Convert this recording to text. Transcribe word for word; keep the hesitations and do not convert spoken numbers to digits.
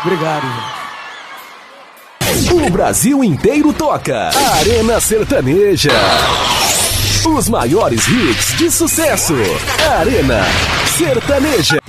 Obrigado. O Brasil inteiro toca. Arena Sertaneja. Os maiores hits de sucesso. Arena Sertaneja.